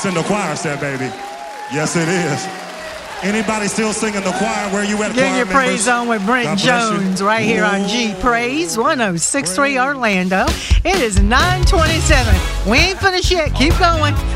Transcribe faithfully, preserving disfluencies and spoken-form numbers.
It's in the choir set, baby. Yes, it is. Anybody still singing the choir? Where you at, Get choir your members? praise on with Brent Jones right here on G Praise one oh six point three Orlando. It is nine twenty-seven. We ain't finished yet. Keep going.